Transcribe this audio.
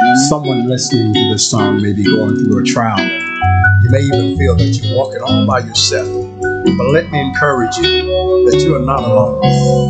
Someone listening to this song may be going through a trial. You may even feel that you're walking all by yourself. But let me encourage you that you are not alone.